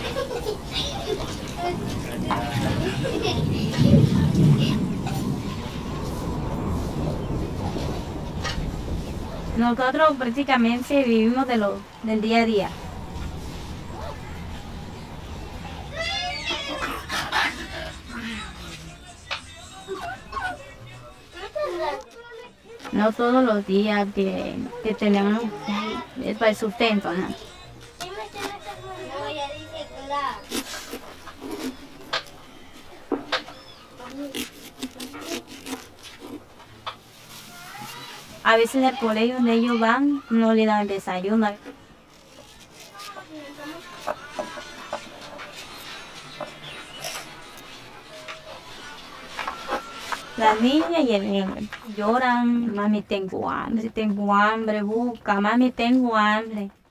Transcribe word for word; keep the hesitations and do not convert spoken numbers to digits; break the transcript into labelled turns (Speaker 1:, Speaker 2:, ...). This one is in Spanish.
Speaker 1: Nosotros prácticamente vivimos de lo, del día a día. No todos los días que, que tenemos es para el sustento, ¿no? A veces el colegio donde ellos van no le dan desayuno. La niña y el niño lloran, mami tengo hambre, tengo hambre, busca, mami tengo hambre.